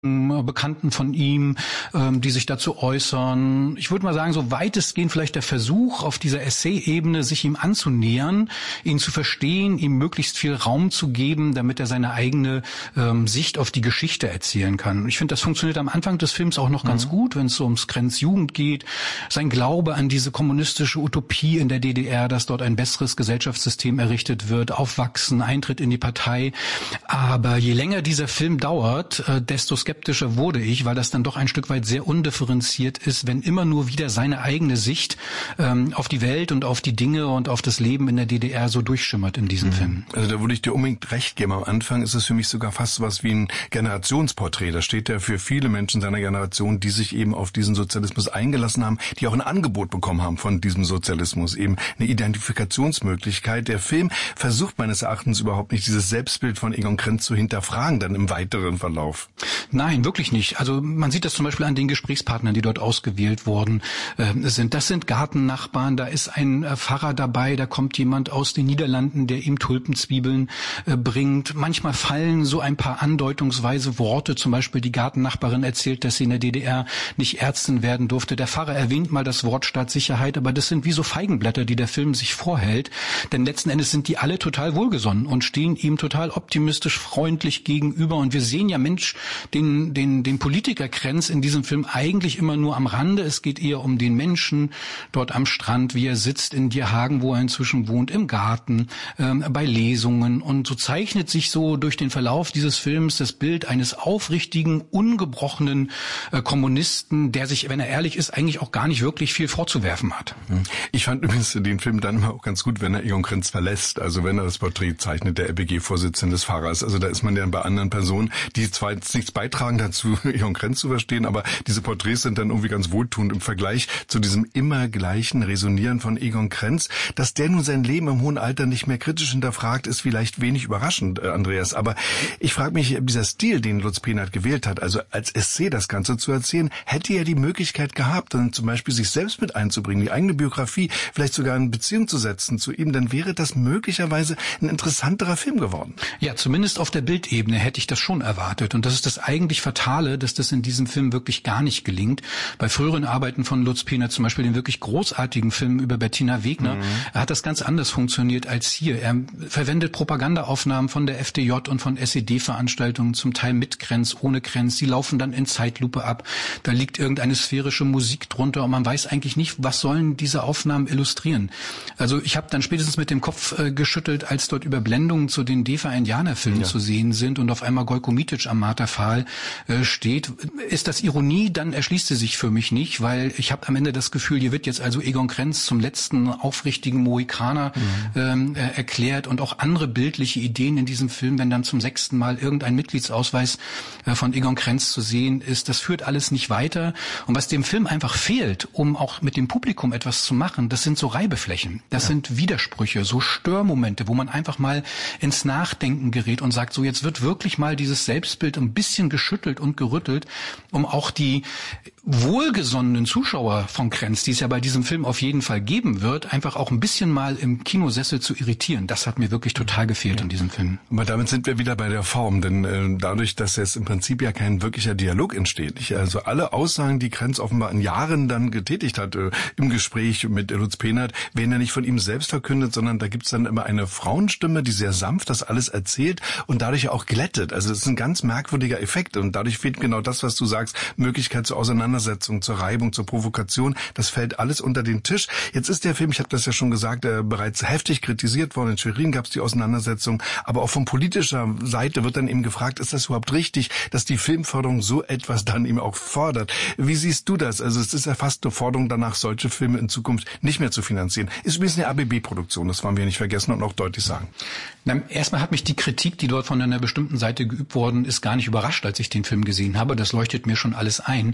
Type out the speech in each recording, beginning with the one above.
Bekannten von ihm, die sich dazu äußern. Ich würde mal sagen, so weitestgehend vielleicht der Versuch, auf dieser Essay-Ebene sich ihm anzunähern, ihn zu verstehen, ihm möglichst viel Raum zu geben, damit er seine eigene Sicht auf die Geschichte erzählen kann. Und ich finde, das funktioniert am Anfang des Films auch noch ganz gut, wenn es so ums Krenz-Jugend geht. Sein Glaube an diese kommunistische Utopie in der DDR, dass dort ein besseres Gesellschaftssystem errichtet wird, Aufwachsen, Eintritt in die Partei. Aber je länger dieser Film dauert, desto skeptischer wurde ich, weil das dann doch ein Stück weit sehr undifferenziert ist, wenn immer nur wieder seine eigene Sicht auf die Welt und auf die Dinge und auf das Leben in der DDR so durchschimmert in diesem Film. Also da würde ich dir unbedingt recht geben. Am Anfang ist es für mich sogar fast was wie ein Generationsporträt. Da steht er für viele Menschen seiner Generation, die sich eben auf diesen Sozialismus eingelassen haben, die auch ein Angebot bekommen haben von diesem Sozialismus, eben eine Identifikationsmöglichkeit. Der Film versucht meines Erachtens überhaupt nicht, dieses Selbstbild von Egon Krenz zu hinterfragen, dann im weiteren Verlauf. Nein, wirklich nicht. Also man sieht das zum Beispiel an den Gesprächspartnern, die dort ausgewählt worden sind. Das sind Gartennachbarn, da ist ein Pfarrer dabei, da kommt jemand aus den Niederlanden, der ihm Tulpenzwiebeln bringt. Manchmal fallen so ein paar andeutungsweise Worte, zum Beispiel die Gartennachbarin erzählt, dass sie in der DDR nicht Ärztin werden durfte. Der Pfarrer erwähnt mal das Wort Staatssicherheit, aber das sind wie so Feigenblätter, die der Film sich vorhält. Denn letzten Endes sind die alle total wohlgesonnen und stehen ihm total optimistisch, freundlich gegenüber. Und wir sehen ja, Mensch, den Politiker Krenz in diesem Film eigentlich immer nur am Rande. Es geht eher um den Menschen dort am Strand, wie er sitzt in Dierhagen, wo er inzwischen wohnt, im Garten, bei Lesungen. Und so zeichnet sich so durch den Verlauf dieses Films das Bild eines aufrichtigen, ungebrochenen Kommunisten, der sich, wenn er ehrlich ist, eigentlich auch gar nicht wirklich viel vorzuwerfen hat. Ich fand übrigens den Film dann immer auch ganz gut, wenn er Egon Krenz verlässt. Also wenn er das Porträt zeichnet, der LPG-Vorsitzende des Fahrers. Also da ist man ja bei anderen Personen, die zwar jetzt nichts beitragen dazu, Egon Krenz zu verstehen, aber diese Porträts sind dann irgendwie ganz wohltuend im Vergleich zu diesem immer gleichen Resonieren von Egon Krenz. Dass der nun sein Leben im hohen Alter nicht mehr kritisch hinterfragt, ist vielleicht wenig überraschend, Andreas. Aber ich frage mich, dieser Stil, den Lutz Penert gewählt hat, also als Essay das Ganze zu erzählen, hätte er die Möglichkeit gehabt, dann zum Beispiel sich selbst mit einzubringen, die eigene Biografie vielleicht sogar in Beziehung zu setzen zu ihm, dann wäre das möglicherweise ein interessanterer Film geworden. Ja, zumindest auf der Bildebene hätte ich das schon erwartet. Und das ist das eigentlich Fatale, dass das in diesem Film wirklich gar nicht gelingt. Bei früheren Arbeiten von Lutz Penert, zum Beispiel den wirklich großartigen Film über Bettina Wegner, hat das ganz anders funktioniert als hier. Er verwendet Propagandaaufnahmen von der FDJ und von SED-Veranstaltungen, zum Teil mit Krenz, ohne Krenz. Die laufen dann in Zeitlupe ab. Da liegt irgendeine sphärische Musik drunter und man weiß eigentlich nicht, was sollen diese Aufnahmen illustrieren. Also ich habe dann spätestens mit dem Kopf geschüttelt, als dort Überblendungen zu den DEFA-Indianerfilmen zu sehen sind und auf einmal Gojko Mitic am Marterpfahl steht. Ist das Ironie? Dann erschließt sie sich für mich nicht, weil ich habe am Ende das Gefühl, hier wird jetzt also Egon Krenz zum letzten aufrichtigen Mohikaner erklärt und auch andere bildliche Ideen in diesem Film, wenn dann zum 6. Mal irgendein Mitgliedsausweis von Egon Krenz zu sehen ist, das führt alles nicht weiter. Und was dem Film einfach fehlt, um auch mit dem Publikum etwas zu machen, das sind so Reibeflächen, das sind Widersprüche, so Störmomente, wo man einfach mal ins Nachdenken gerät und sagt, so jetzt wird wirklich mal dieses Selbstbild ein bisschen geschüttelt und gerüttelt, um auch die wohlgesonnenen Zuschauer von Krenz, die es ja bei diesem Film auf jeden Fall geben wird, einfach auch ein bisschen mal im Kinosessel zu irritieren. Das hat mir wirklich total gefehlt in diesem Film. Aber damit sind wir wieder bei der Form, denn dadurch, dass jetzt im Prinzip ja kein wirklicher Dialog entsteht, also alle Aussagen, die Krenz offenbar in Jahren dann getätigt hat im Gespräch mit Lutz Penert, werden ja nicht von ihm selbst verkündet, sondern da gibt's dann immer eine Frauenstimme, die sehr sanft das alles erzählt und dadurch ja auch glättet. Also es ist ein ganz merkwürdiger Effekt und dadurch fehlt genau das, was du sagst, Möglichkeit zur Auseinandersetzung, zur Reibung, zur Provokation. Das fällt alles unter den Tisch. Jetzt ist der Film, ich habe das ja schon gesagt, bereits heftig kritisiert worden. In Schwerin gab es die Auseinandersetzung, aber auch von politischer Seite wird dann eben gefragt, ist das überhaupt richtig, dass die Filmförderung so etwas dann eben auch fordert? Wie siehst du das? Also es ist ja fast eine Forderung danach, solche Filme in Zukunft nicht mehr zu finanzieren. Ist übrigens eine ABB-Produktion, das wollen wir nicht vergessen und auch deutlich sagen. Na, erstmal hat mich die Kritik, die dort von einer bestimmten Seite geübt worden ist, gar nicht überrascht, als ich den Film gesehen habe. Das leuchtet mir schon alles ein. Aber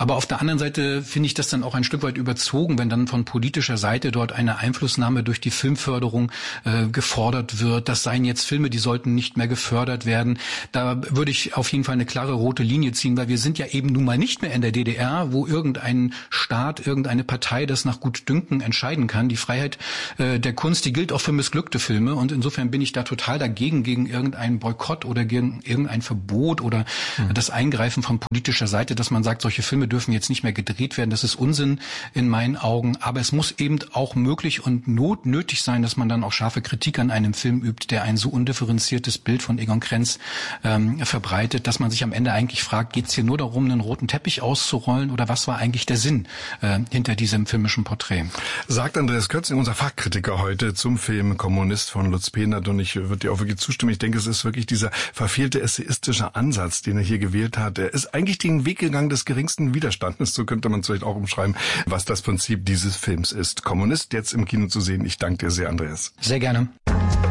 Aber auf der anderen Seite finde ich das dann auch ein Stück weit überzogen, wenn dann von politischer Seite dort eine Einflussnahme durch die Filmförderung gefordert wird. Das seien jetzt Filme, die sollten nicht mehr gefördert werden. Da würde ich auf jeden Fall eine klare rote Linie ziehen, weil wir sind ja eben nun mal nicht mehr in der DDR, wo irgendein Staat, irgendeine Partei das nach Gutdünken entscheiden kann. Die Freiheit der Kunst, die gilt auch für missglückte Filme, und insofern bin ich da total dagegen, gegen irgendeinen Boykott oder gegen irgendein Verbot oder das Eingreifen von politischer Seite, dass man sagt, solche Filme dürfen jetzt nicht mehr gedreht werden. Das ist Unsinn in meinen Augen. Aber es muss eben auch möglich und nötig sein, dass man dann auch scharfe Kritik an einem Film übt, der ein so undifferenziertes Bild von Egon Krenz verbreitet, dass man sich am Ende eigentlich fragt, geht es hier nur darum, einen roten Teppich auszurollen, oder was war eigentlich der Sinn hinter diesem filmischen Porträt? Sagt Andreas Kötzing, unser Fachkritiker heute zum Film Kommunist von Lutz Pehnert, und ich würde dir auch wirklich zustimmen. Ich denke, es ist wirklich dieser verfehlte essayistische Ansatz, den er hier gewählt hat. Er ist eigentlich den Weg gegangen des geringsten Widerstandes, so könnte man es vielleicht auch umschreiben, was das Prinzip dieses Films ist. Kommunist, jetzt im Kino zu sehen. Ich danke dir sehr, Andreas. Sehr gerne.